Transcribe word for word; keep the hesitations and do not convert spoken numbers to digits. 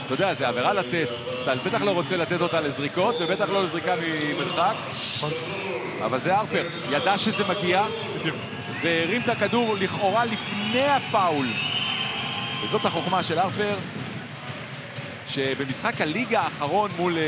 אתה יודע, זה עבירה לתת. אתה בטח לא רוצה לתת אותה לזריקות, ובטח לא לזריקה ממרחק. אבל זה הרפר. ידע שזה מגיע, והרים את הכדור לכאורה לפני הפאול. וזאת החוכמה של הרפר, שבמשחק הליגה האחרון מול